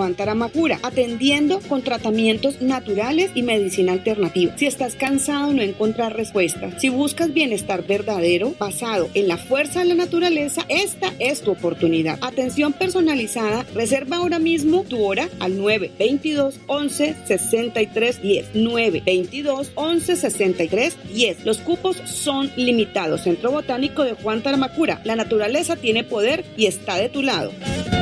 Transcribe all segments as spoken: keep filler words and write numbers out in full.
Juan Taramacura, atendiendo con tratamientos naturales y medicina alternativa. Si estás cansado de no encontrar respuesta, si buscas bienestar verdadero basado en la fuerza de la naturaleza, esta es tu oportunidad. Atención personalizada. Reserva ahora mismo tu hora al nueve veintidós, once, sesenta y tres, diez. nueve veintidós, once, sesenta y tres, diez. Los cupos son limitados. Centro Botánico de Juan Taramacura. La naturaleza tiene poder y está de tu lado.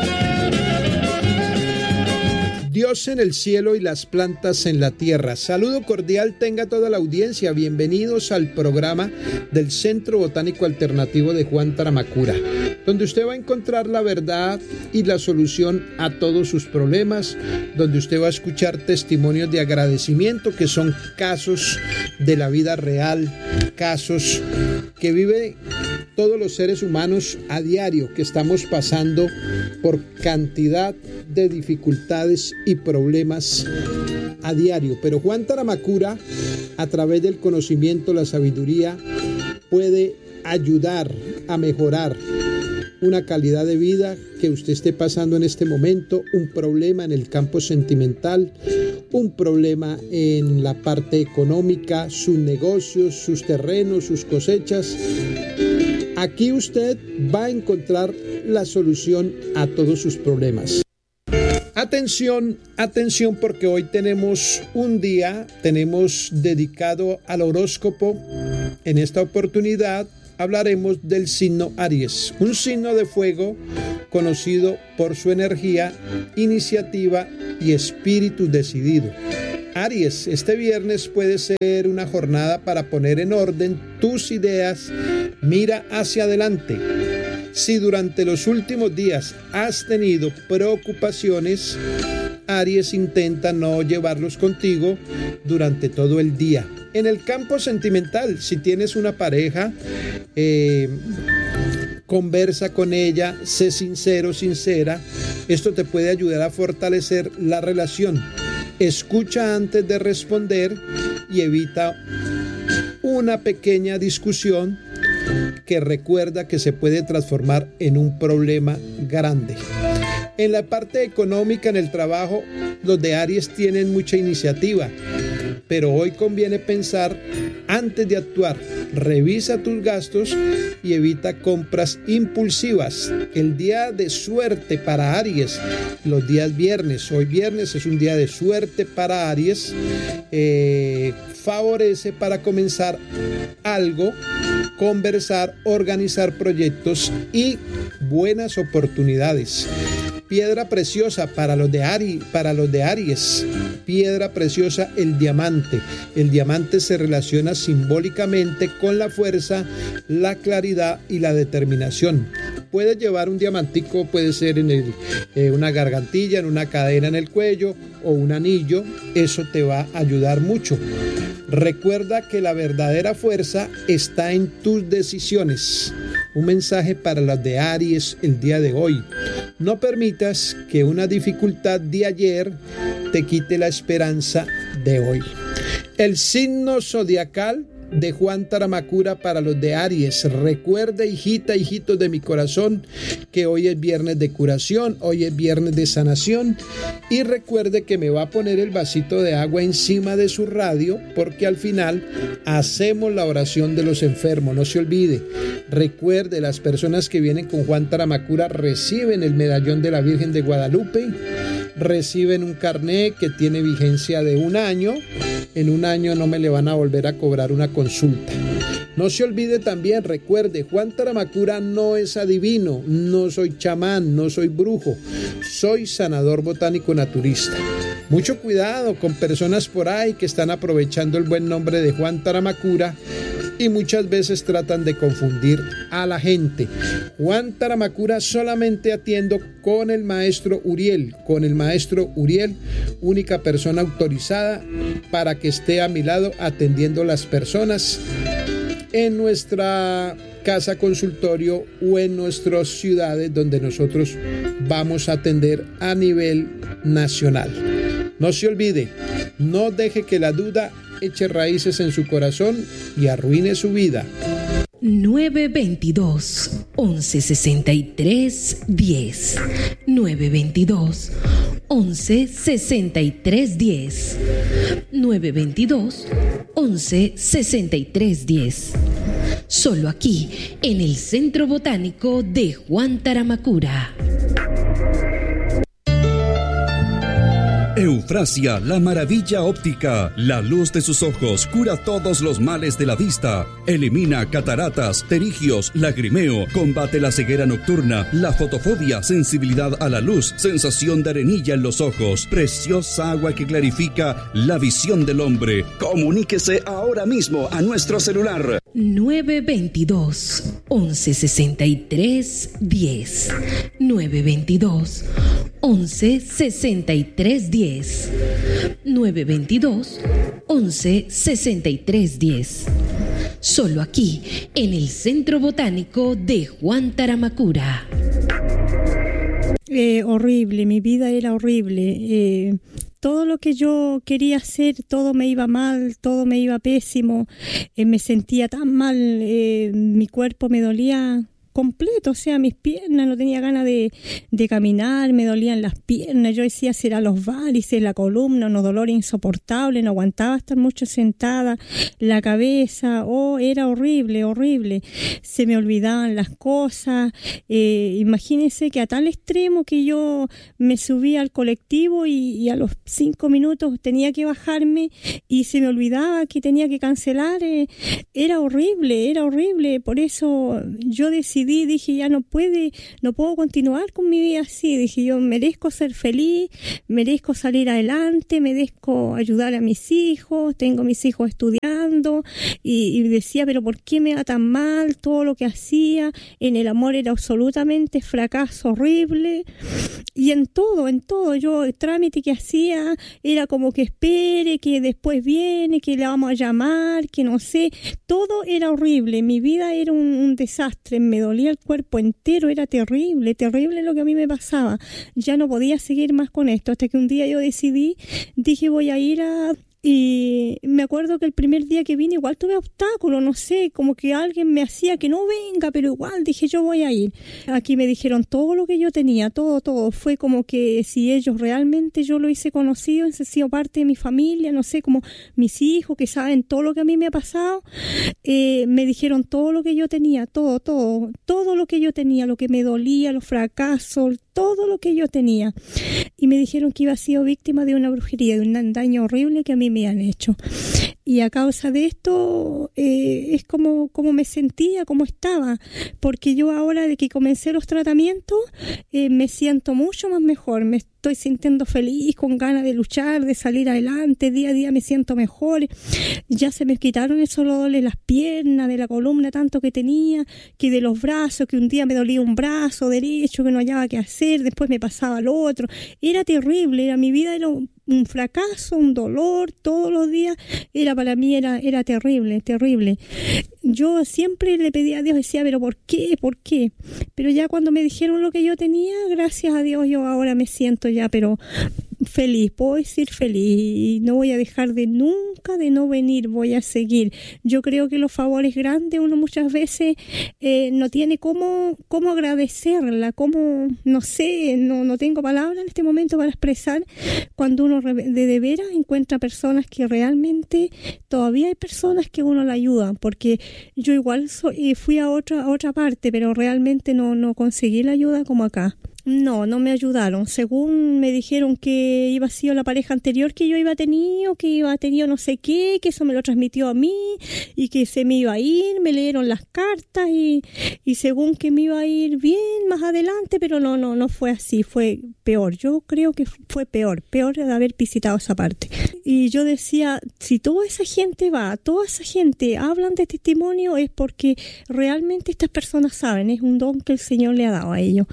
Dios en el cielo y las plantas en la tierra. Saludo cordial tenga toda la audiencia. Bienvenidos al programa del Centro Botánico Alternativo de Juan Taramacura, donde usted va a encontrar la verdad y la solución a todos sus problemas, donde usted va a escuchar testimonios de agradecimiento que son casos de la vida real, casos que viven todos los seres humanos a diario, que estamos pasando por cantidad de dificultades y problemas a diario. Pero Juan Taramacura, a través del conocimiento, la sabiduría, puede ayudar a mejorar una calidad de vida que usted esté pasando en este momento, un problema en el campo sentimental, un problema en la parte económica, sus negocios, sus terrenos, sus cosechas. Aquí usted va a encontrar la solución a todos sus problemas. Atención, atención, porque hoy tenemos un día, tenemos dedicado al horóscopo. En esta oportunidad hablaremos del signo Aries, un signo de fuego conocido por su energía, iniciativa y espíritu decidido. Aries, este viernes puede ser una jornada para poner en orden tus ideas. Mira hacia adelante. Si durante los últimos días has tenido preocupaciones, Aries, intenta no llevarlos contigo durante todo el día. En el campo sentimental, si tienes una pareja, eh, conversa con ella, sé sincero, sincera. Esto te puede ayudar a fortalecer la relación. Escucha antes de responder y evita una pequeña discusión que recuerda que se puede transformar en un problema grande. En la parte económica, en el trabajo, los de Aries tienen mucha iniciativa, pero hoy conviene pensar antes de actuar. Revisa tus gastos y evita compras impulsivas. El día de suerte para Aries, los días viernes, hoy viernes es un día de suerte para Aries, eh, favorece para comenzar algo, conversar, organizar proyectos y buenas oportunidades. Piedra preciosa para los de Aries, para los de Aries. Piedra preciosa, el diamante. El diamante se relaciona simbólicamente con la fuerza, la claridad y la determinación. Puedes llevar un diamantico, puede ser en el, eh, una gargantilla, en una cadena en el cuello o un anillo. Eso te va a ayudar mucho. Recuerda que la verdadera fuerza está en tus decisiones. Un mensaje para los de Aries el día de hoy. No permitas que una dificultad de ayer te quite la esperanza de hoy. El signo zodiacal de Juan Taramacura para los de Aries. Recuerde, hijita, hijitos de mi corazón, que hoy es viernes de curación, hoy es viernes de sanación, y recuerde que me va a poner el vasito de agua encima de su radio, porque al final hacemos la oración de los enfermos. No se olvide, recuerde, las personas que vienen con Juan Taramacura reciben el medallón de la Virgen de Guadalupe, reciben un carnet que tiene vigencia de un año. En un año no me le van a volver a cobrar una consulta. No se olvide también, recuerde, Juan Taramacura no es adivino, no soy chamán, no soy brujo, soy sanador botánico naturista. Mucho cuidado con personas por ahí que están aprovechando el buen nombre de Juan Taramacura y muchas veces tratan de confundir a la gente. Juan Taramacura solamente atiendo con el maestro Uriel, con el maestro Uriel, única persona autorizada para que esté a mi lado atendiendo las personas en nuestra casa consultorio o en nuestras ciudades donde nosotros vamos a atender a nivel nacional. No se olvide, no deje que la duda eche raíces en su corazón y arruine su vida. nueve veintidós, once sesenta y tres, diez. nueve veintidós, once, sesenta y tres diez. nueve dos dos, once, sesenta y tres diez. Solo aquí, en el Centro Botánico de Juan Taramacura. Eufrasia, la maravilla óptica. La luz de sus ojos cura todos los males de la vista. Elimina cataratas, pterigios, lagrimeo. Combate la ceguera nocturna, la fotofobia, sensibilidad a la luz, sensación de arenilla en los ojos. Preciosa agua que clarifica la visión del hombre. Comuníquese ahora mismo a nuestro celular. nueve dos dos, once, sesenta y tres diez. nueve dos dos, once, sesenta y tres diez. nueve dos dos, once, sesenta y tres diez. Solo aquí, en el Centro Botánico de Juan Taramacura. Eh, horrible, mi vida era horrible. Eh, todo lo que yo quería hacer, todo me iba mal, todo me iba pésimo. Eh, me sentía tan mal, eh, mi cuerpo me dolía completo, o sea, mis piernas, no tenía ganas de, de caminar, me dolían las piernas, yo decía, será los varices, la columna, unos dolores insoportables, no aguantaba estar mucho sentada, la cabeza, oh, era horrible, horrible, se me olvidaban las cosas, eh, imagínense que a tal extremo que yo me subía al colectivo y, y a los cinco minutos tenía que bajarme y se me olvidaba que tenía que cancelar, eh, era horrible, era horrible, por eso yo decidí dije, ya no puede, no puedo continuar con mi vida así, dije, yo merezco ser feliz, merezco salir adelante, merezco ayudar a mis hijos, tengo mis hijos estudiando, y, y decía, pero ¿por qué me va tan mal? Todo lo que hacía, en el amor era absolutamente fracaso horrible, y en todo, en todo, yo el trámite que hacía era como que espere, que después viene, que le vamos a llamar, que no sé, todo era horrible, mi vida era un, un desastre, me dolía el cuerpo entero, era terrible, terrible lo que a mí me pasaba, ya no podía seguir más con esto, hasta que un día yo decidí, dije voy a ir a... Y me acuerdo que el primer día que vine igual tuve obstáculos, no sé, como que alguien me hacía que no venga, pero igual dije yo voy a ir. Aquí me dijeron todo lo que yo tenía, todo, todo. Fue como que si ellos realmente yo lo hice conocido, han sido parte de mi familia, no sé, como mis hijos que saben todo lo que a mí me ha pasado, eh, me dijeron todo lo que yo tenía, todo, todo, todo lo que yo tenía, lo que me dolía, los fracasos, todo lo que yo tenía. Y me dijeron que iba a ser víctima de una brujería, de un daño horrible que a mí me han hecho. Y a causa de esto eh, es como, como me sentía, como estaba, porque yo ahora de que comencé los tratamientos eh, me siento mucho más mejor, me estoy sintiendo feliz, con ganas de luchar, de salir adelante, día a día me siento mejor, ya se me quitaron esos dolores de las piernas, de la columna tanto que tenía, que de los brazos, que un día me dolía un brazo derecho, que no hallaba qué hacer, después me pasaba al otro, era terrible, era mi vida era un un fracaso, un dolor, todos los días, era para mí era, era terrible, terrible. Yo siempre le pedía a Dios, decía, pero ¿por qué? ¿Por qué? Pero ya cuando me dijeron lo que yo tenía, gracias a Dios, yo ahora me siento ya, pero feliz, puedo decir feliz, y no voy a dejar de nunca de no venir, voy a seguir. Yo creo que los favores grandes uno muchas veces eh, no tiene cómo, cómo agradecerla, cómo, no sé, no, no tengo palabras en este momento para expresar cuando uno de, de veras encuentra personas que realmente, todavía hay personas que uno la ayuda, porque yo igual soy, fui a otra, a otra parte, pero realmente no, no conseguí la ayuda como acá. No, no me ayudaron. Según me dijeron que iba a ser la pareja anterior que yo iba a tener, que iba a tener no sé qué, que eso me lo transmitió a mí y que se me iba a ir, me leyeron las cartas y, y según que me iba a ir bien más adelante, pero no, no, no fue así, fue peor. Yo creo que fue peor, peor de haber visitado esa parte. Y yo decía, si toda esa gente va, toda esa gente hablan de testimonio es porque realmente estas personas saben, es un don que el Señor le ha dado a ellos.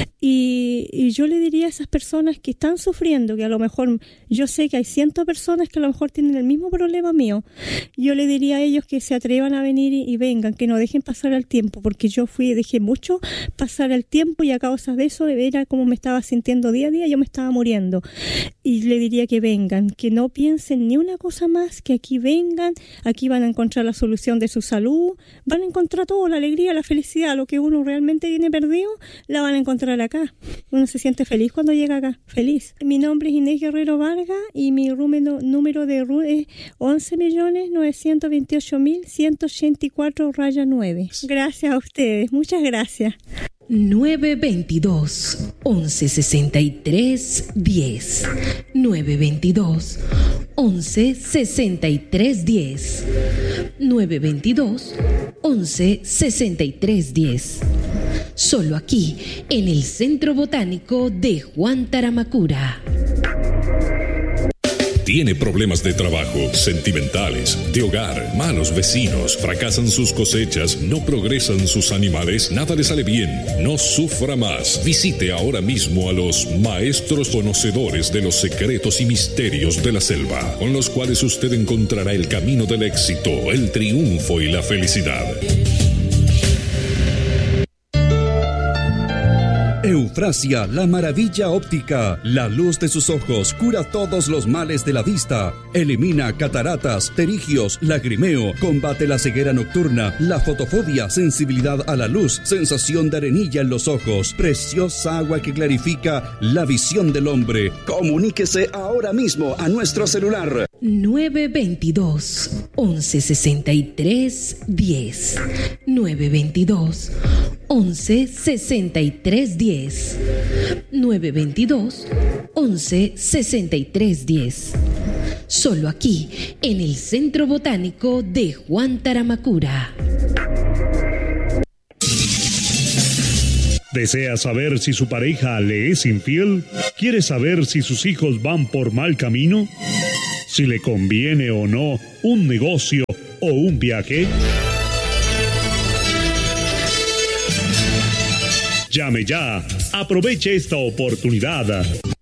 Y, y yo le diría a esas personas que están sufriendo, que a lo mejor, yo sé que hay cientos de personas que a lo mejor tienen el mismo problema mío, yo le diría a ellos que se atrevan a venir y, y vengan, que no dejen pasar el tiempo, porque yo fui, dejé mucho pasar el tiempo y a causa de eso era como me estaba sintiendo día a día, yo me estaba muriendo. Y le diría que vengan, que no piensen ni una cosa más, que aquí vengan, aquí van a encontrar la solución de su salud, van a encontrar todo, la alegría, la felicidad, lo que uno realmente tiene perdido, la van a encontrar acá. Uno se siente feliz cuando llega acá, feliz. Mi nombre es Inés Guerrero Vargas y mi número, número de R U es once millones novecientos veintiocho mil ciento ochenta y cuatro raya nueve. Gracias a ustedes, muchas gracias. nueve veintidós, once sesenta y tres, diez. nueve veintidós, once sesenta y tres, diez. nueve veintidós, once sesenta y tres, diez. Solo aquí, en el Centro Botánico de Juan Taramacura. Tiene problemas de trabajo, sentimentales, de hogar, malos vecinos, fracasan sus cosechas, no progresan sus animales, nada le sale bien. No sufra más. Visite ahora mismo a los maestros conocedores de los secretos y misterios de la selva, con los cuales usted encontrará el camino del éxito, el triunfo y la felicidad. Eufrasia, la maravilla óptica, la luz de sus ojos cura todos los males de la vista, elimina cataratas, pterigios, lagrimeo, combate la ceguera nocturna, la fotofobia, sensibilidad a la luz, sensación de arenilla en los ojos, preciosa agua que clarifica la visión del hombre. Comuníquese ahora mismo a nuestro celular. nueve veintidós, once sesenta y tres, diez. nueve veintidós, once sesenta y tres, diez. nueve veintidós, once sesenta y tres, diez. Solo aquí, en el Centro Botánico de Juan Taramacura. ¿Desea saber si su pareja le es infiel? ¿Quiere saber si sus hijos van por mal camino? ¿Si le conviene o no un negocio o un viaje? Llame ya, aproveche esta oportunidad.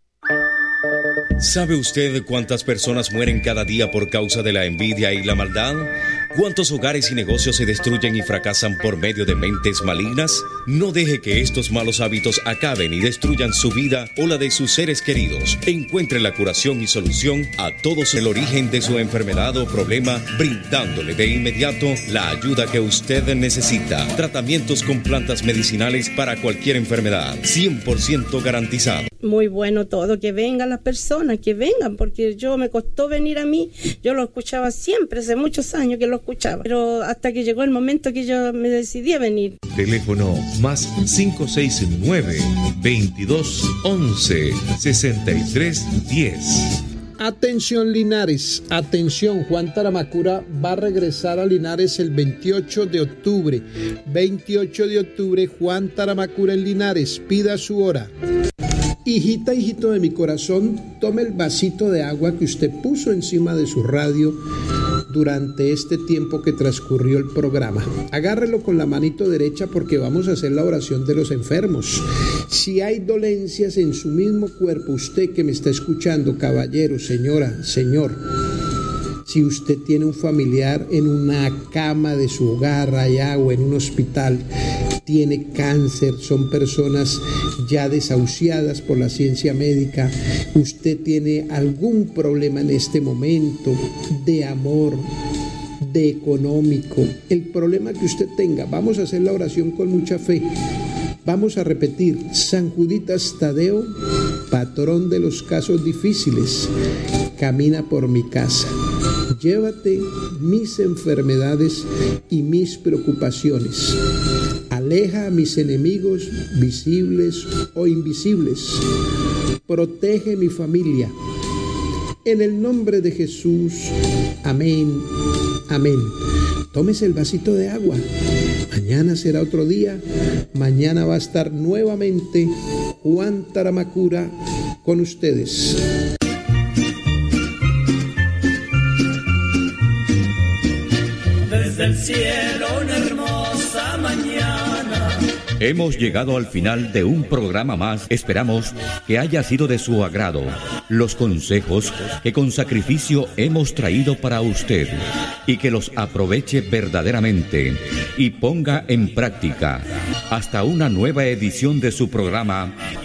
¿Sabe usted cuántas personas mueren cada día por causa de la envidia y la maldad? ¿Cuántos hogares y negocios se destruyen y fracasan por medio de mentes malignas? No deje que estos malos hábitos acaben y destruyan su vida o la de sus seres queridos. Encuentre la curación y solución a todos el origen de su enfermedad o problema, brindándole de inmediato la ayuda que usted necesita. Tratamientos con plantas medicinales para cualquier enfermedad, cien por ciento garantizado. Muy bueno todo, que vengan las personas, que vengan, porque yo me costó venir a mí, yo lo escuchaba siempre, hace muchos años que lo escuchaba, pero hasta que llegó el momento que yo me decidí a venir. Teléfono más cinco seis nueve, veintidós, once, sesenta y tres, diez. Atención Linares, atención, Juan Taramacura va a regresar a Linares el veintiocho de octubre. veintiocho de octubre, Juan Taramacura en Linares, pida su hora. Hijita, hijito de mi corazón, tome el vasito de agua que usted puso encima de su radio durante este tiempo que transcurrió el programa. Agárrelo con la manito derecha porque vamos a hacer la oración de los enfermos. Si hay dolencias en su mismo cuerpo, usted que me está escuchando, caballero, señora, señor, si usted tiene un familiar en una cama de su hogar allá o en un hospital, tiene cáncer, son personas ya desahuciadas por la ciencia médica, usted tiene algún problema en este momento de amor, de económico, el problema que usted tenga, vamos a hacer la oración con mucha fe. Vamos a repetir: San Juditas Tadeo, patrón de los casos difíciles, camina por mi casa. Llévate mis enfermedades y mis preocupaciones. Aleja a mis enemigos, visibles o invisibles. Protege mi familia. En el nombre de Jesús. Amén. Amén. Tómese el vasito de agua. Mañana será otro día. Mañana va a estar nuevamente Juan Taramacura con ustedes. Desde el cielo una hermosa mañana. Hemos llegado al final de un programa más. Esperamos que haya sido de su agrado los consejos que con sacrificio hemos traído para usted y que los aproveche verdaderamente y ponga en práctica. Hasta una nueva edición de su programa